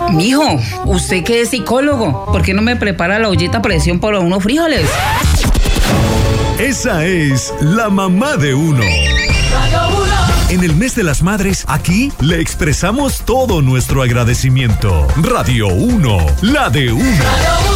Mijo, usted que es psicólogo, ¿por qué no me prepara la ollita a presión para unos frijoles? Esa es la mamá de uno. En el mes de las madres, aquí le expresamos todo nuestro agradecimiento. Radio 1, la de uno.